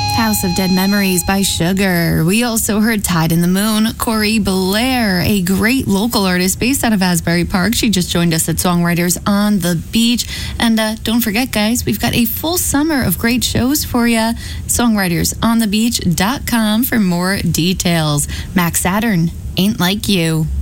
House of Dead Memories by Sugar. We also heard Tide in the Moon, Corey Blair, a great local artist based out of Asbury Park. She just joined us at Songwriters on the Beach. And don't forget, guys, we've got a full summer of great shows for you. Songwritersonthebeach.com for more details. Max Saturn, Ain't Like You.